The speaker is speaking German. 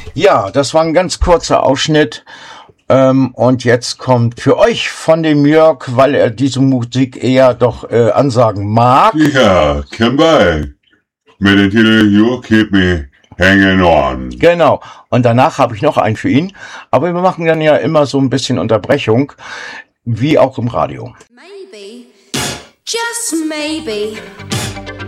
Ja, das war ein ganz kurzer Ausschnitt. Und jetzt kommt für euch von dem Jörg, weil er diese Musik eher doch ansagen mag. Ja, Come By. Mit dem Titel You Keep Me Hanging On. Genau. Und danach habe ich noch einen für ihn. Aber wir machen dann ja immer so ein bisschen Unterbrechung, wie auch im Radio. Maybe, just maybe,